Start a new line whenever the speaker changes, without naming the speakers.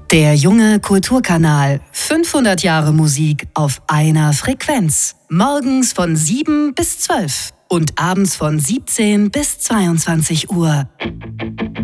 Der junge Kulturkanal. 500 Jahre Musik auf einer Frequenz. Morgens von 7 bis 12 und abends von 17 bis 22 Uhr.